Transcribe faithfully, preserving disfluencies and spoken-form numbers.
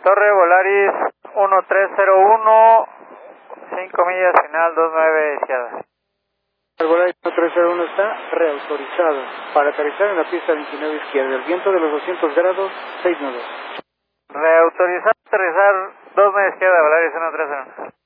Torre Volaris uno tres cero uno, cinco millas final dos nueve izquierda. El Volaris uno tres cero uno está reautorizado para aterrizar en la pista veintinueve izquierda. El viento de los doscientos grados, seis nudos. Reautorizado aterrizar dos nueve izquierda, Volaris uno tres cero uno.